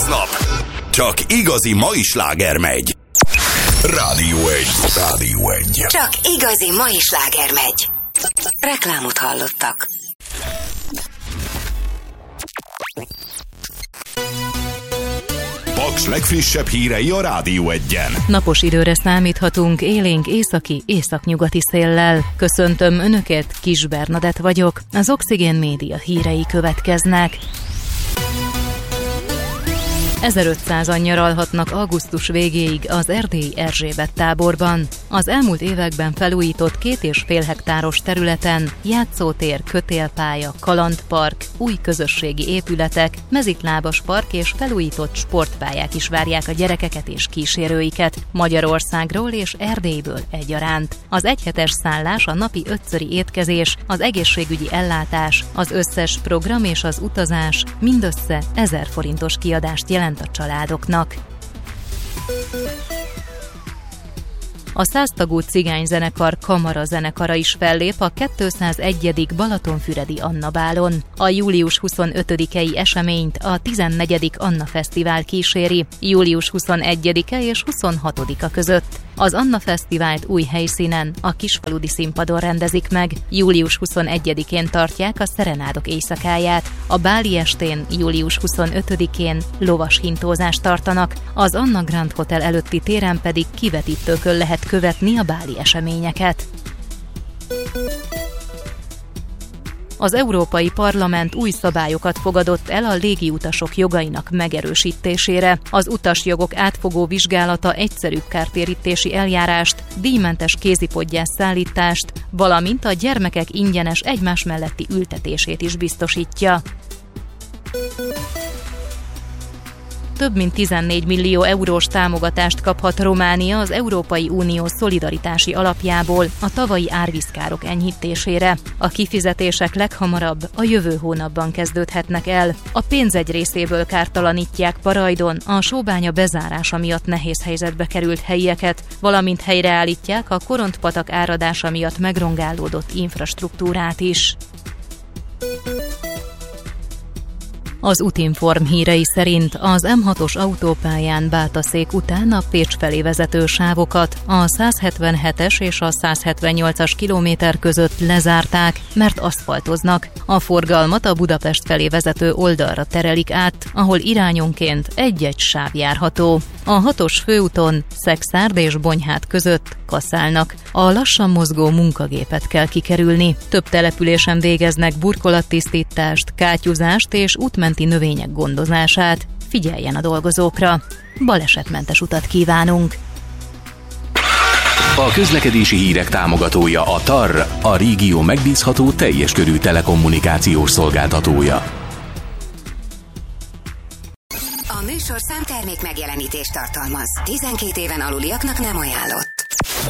aznap csak igazi mai sláger megy. Rádió 1. Rádió 1. Csak igazi mai sláger megy. Reklámot hallottak. Paks legfrissebb hírei a Rádió 1-en. Napos időre számíthatunk élénk északi, északnyugati széllel. Köszöntöm Önöket, Kis Bernadett vagyok. Az Oxigén Média hírei következnek. 1500-an nyaralhatnak augusztus végéig az erdélyi Erzsébet táborban. Az elmúlt években felújított 2,5 hektáros területen játszótér, kötélpálya, kalandpark, új közösségi épületek, mezitlábas park és felújított sportpályák is várják a gyerekeket és kísérőiket Magyarországról és Erdélyből egyaránt. Az egyhetes szállás, a napi 5-szöri étkezés, az egészségügyi ellátás, az összes program és az utazás mindössze 1000 forintos kiadást jelent a családoknak. A 100 tagú cigányzenekar Kamara zenekara is fellép a 201. Balatonfüredi Anna Bálon. A július 25-i eseményt a 14. Anna Fesztivál kíséri, július 21-e és 26-a között. Az Anna Fesztivált új helyszínen, a Kisfaludi Színpadon rendezik meg. Július 21-én tartják a Szerenádok éjszakáját. A báli estén, július 25-én lovas hintózást tartanak. Az Anna Grand Hotel előtti téren pedig kivetítőkön lehet követni a báli eseményeket. Az Európai Parlament új szabályokat fogadott el a légiutasok jogainak megerősítésére. Az utasjogok átfogó vizsgálata egyszerűbb kártérítési eljárást, díjmentes kézipodgyász szállítást, valamint a gyermekek ingyenes egymás melletti ültetését is biztosítja. Több mint 14 millió eurós támogatást kaphat Románia az Európai Unió szolidaritási alapjából a tavalyi árvízkárok enyhítésére. A kifizetések leghamarabb a jövő hónapban kezdődhetnek el. A pénz egy részéből kártalanítják Parajdon a sóbánya bezárása miatt nehéz helyzetbe került helyieket, valamint helyreállítják a Korontpatak áradása miatt megrongálódott infrastruktúrát is. Az Utinform hírei szerint az M6-os autópályán Bátaszék után a Pécs felé vezető sávokat a 177-es és a 178-as kilométer között lezárták, mert aszfaltoznak. A forgalmat a Budapest felé vezető oldalra terelik át, ahol irányonként egy-egy sáv járható. A 6-os főúton Szexárd és Bonyhád között kaszálnak. A lassan mozgó munkagépet kell kikerülni. Több településen végeznek burkolattisztítást, kátyúzást és útmenti növények gondozását. Figyeljen a dolgozókra! Balesetmentes utat kívánunk! A közlekedési hírek támogatója a TAR, a régió megbízható teljes körű telekommunikációs szolgáltatója. A műsorszám termék megjelenítést tartalmaz. 12 éven aluliaknak nem ajánlott.